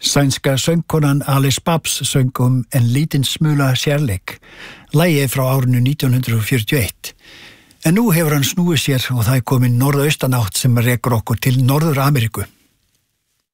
Sænska söngkonan Alice Babs söng En lítinn smula kærleik. Lagið frá árinu 1941. En nú hefur hann snúið sér og það komin norðaustanátt sem rekur okkur til Norður-Ameríku.